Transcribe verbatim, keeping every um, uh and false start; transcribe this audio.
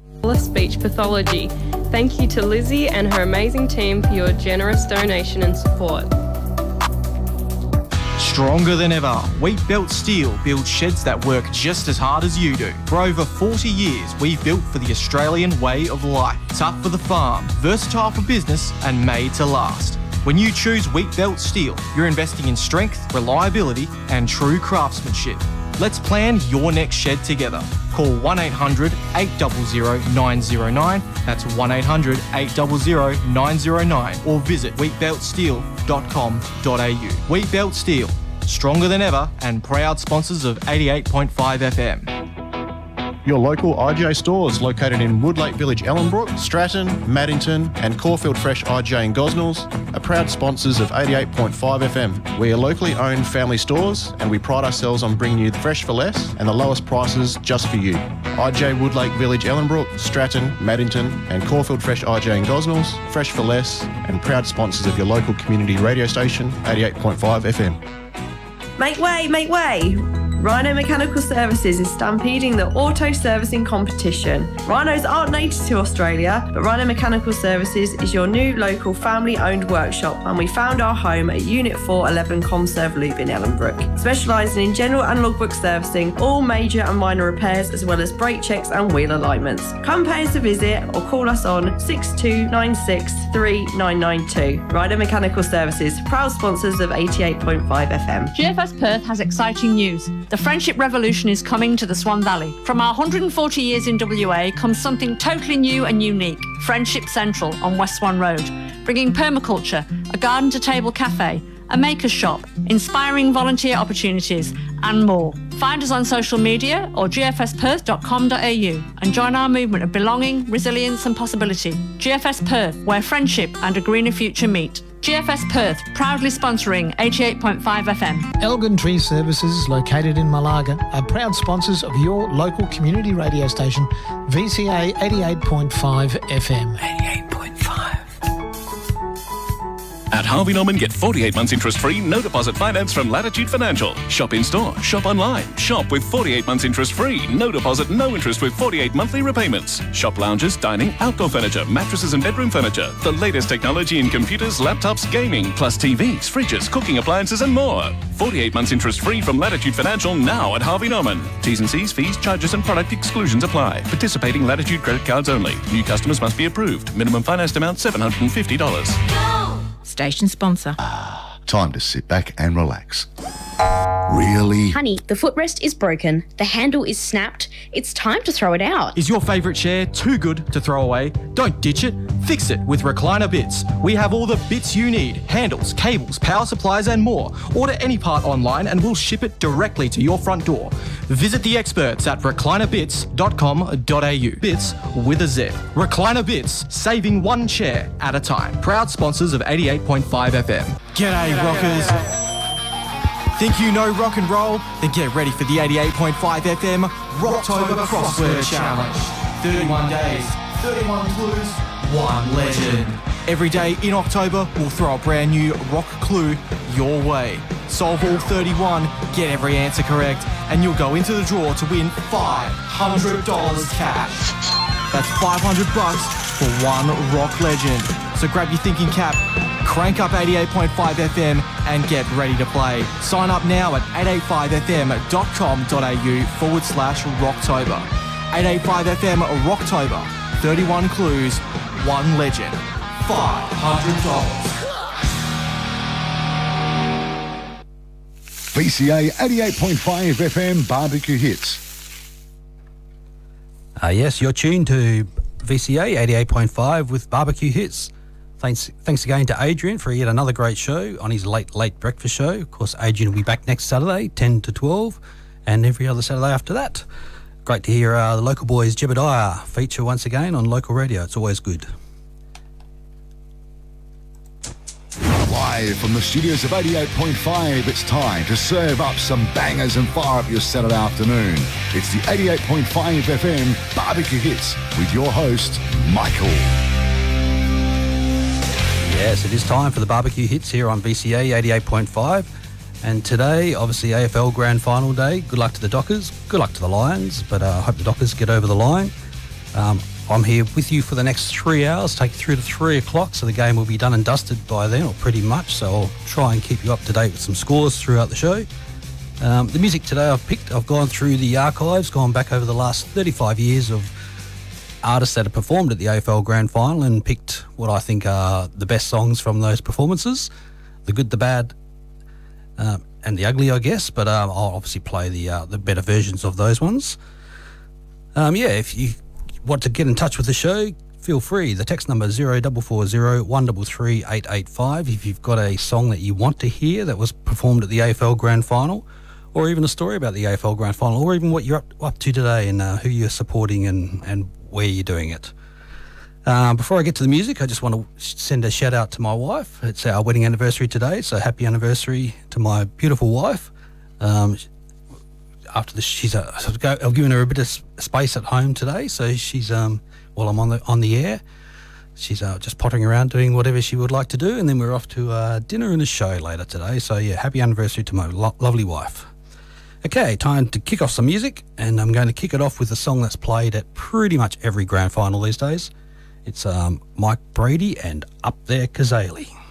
Speech pathology. Thank you to Lizzie and her amazing team for your generous donation and support. Stronger than ever, Wheatbelt Steel builds sheds that work just as hard as you do. For over forty years, we've built for the Australian way of life. Tough for the farm, versatile for business, and made to last. When you choose Wheatbelt Steel, you're investing in strength, reliability, and true craftsmanship. Let's plan your next shed together. Call one eight hundred, eight hundred, nine oh nine, that's one eight hundred, eight hundred, nine oh nine, or visit wheatbelt steel dot com dot a u. Wheatbelt Steel, stronger than ever and proud sponsors of eighty-eight point five F M. Your local I G A stores located in Woodlake Village, Ellenbrook, Stratton, Maddington and Caulfield Fresh I G A in Gosnells are proud sponsors of eighty-eight point five F M. We are locally owned family stores and we pride ourselves on bringing you the fresh for less and the lowest prices just for you. I G A Woodlake Village, Ellenbrook, Stratton, Maddington and Caulfield Fresh I G A in Gosnells, fresh for less and proud sponsors of your local community radio station, eighty-eight point five F M. Make way, make way! Rhino Mechanical Services is stampeding the auto servicing competition. Rhinos aren't native to Australia, but Rhino Mechanical Services is your new local family-owned workshop, and we found our home at Unit four eleven Comserve Loop in Ellenbrook, specialising in general and logbook servicing, all major and minor repairs, as well as brake checks and wheel alignments. Come pay us a visit or call us on six two nine six, three nine nine two. Rhino Mechanical Services, proud sponsors of eighty-eight point five F M. G F S Perth has exciting news. The Friendship Revolution is coming to the Swan Valley. From our one hundred forty years in W A comes something totally new and unique. Friendship Central on West Swan Road, bringing permaculture, a garden-to-table cafe, a maker's shop, inspiring volunteer opportunities and more. Find us on social media or g f s perth dot com dot a u and join our movement of belonging, resilience and possibility. G F S Perth, where friendship and a greener future meet. G F S Perth, proudly sponsoring eighty-eight point five F M. Elgin Tree Services, located in Malaga, are proud sponsors of your local community radio station, V C A eighty-eight point five F M. eighty-eight point five. At Harvey Norman, get forty-eight months interest-free, no deposit finance from Latitude Financial. Shop in-store, shop online. Shop with forty-eight months interest-free, no deposit, no interest with forty-eight monthly repayments. Shop lounges, dining, outdoor furniture, mattresses and bedroom furniture. The latest technology in computers, laptops, gaming, plus T Vs, fridges, cooking appliances and more. forty-eight months interest-free from Latitude Financial now at Harvey Norman. T's and C's, fees, charges and product exclusions apply. Participating Latitude credit cards only. New customers must be approved. Minimum financed amount seven hundred fifty dollars. Station sponsor. Ah, time to sit back and relax. Really? Honey, the footrest is broken. The handle is snapped. It's time to throw it out. Is your favourite chair too good to throw away? Don't ditch it. Fix it with Recliner Bits. We have all the bits you need. Handles, cables, power supplies and more. Order any part online and we'll ship it directly to your front door. Visit the experts at recliner bits dot com dot a u. Bits with a Z. Recliner Bits, saving one chair at a time. Proud sponsors of eighty-eight point five F M. G'day, G'day rockers. G'day. Think you know rock and roll? Then get ready for the eighty-eight point five F M Rocktober Crossword Challenge. thirty-one days, thirty-one clues, one legend. Every day in October, we'll throw a brand new rock clue your way. Solve all thirty-one, get every answer correct, and you'll go into the draw to win five hundred dollars cash. That's five hundred bucks for one rock legend. So grab your thinking cap, crank up eighty-eight point five F M and get ready to play. Sign up now at eight eight five f m dot com dot a u forward slash Rocktober. eight eight five F M Rocktober. thirty-one clues, one legend, five hundred dollars. V C A eighty-eight point five F M Barbecue Hits. Uh, yes, you're tuned to V C A eighty-eight point five with Barbecue Hits. Thanks thanks again to Adrian for yet another great show on his late, late breakfast show. Of course, Adrian will be back next Saturday, ten to twelve, and every other Saturday after that. Great to hear uh, the local boys, Jebediah, feature once again on local radio. It's always good. Live from the studios of eighty-eight point five, it's time to serve up some bangers and fire up your Saturday afternoon. It's the eighty-eight point five F M Barbecue Hits with your host, Michael. Yes, it is time for the Barbecue Hits here on V C A eighty-eight point five. And today, obviously, A F L Grand Final Day. Good luck to the Dockers. Good luck to the Lions. But uh, I hope the Dockers get over the line. Um, I'm here with you for the next three hours, take you through to three o'clock, so the game will be done and dusted by then, or pretty much, so I'll try and keep you up to date with some scores throughout the show. Um, the music today I've picked, I've gone through the archives, gone back over the last thirty-five years of artists that have performed at the A F L Grand Final and picked what I think are the best songs from those performances, the good, the bad, um, and the ugly, I guess, but um, I'll obviously play the uh, the better versions of those ones. Um, yeah, if you want to get in touch with the show, feel free. The text number is zero four four zero, one three three, eight eight five. If you've got a song that you want to hear that was performed at the A F L Grand Final, or even a story about the A F L Grand Final, or even what you're up, up to today and uh, who you're supporting and, and where you're doing it. Um, before I get to the music, I just want to send a shout out to my wife. It's our wedding anniversary today, so happy anniversary to my beautiful wife. Um, after this, she's uh, I've given her a bit of space at home today, so she's um while I'm on the on the air, she's uh, just pottering around doing whatever she would like to do, and then we're off to uh, dinner and a show later today. So yeah, happy anniversary to my lo- lovely wife. Okay, time to kick off some music, and I'm going to kick it off with a song that's played at pretty much every grand final these days. It's um, Mike Brady and Up There Kazali.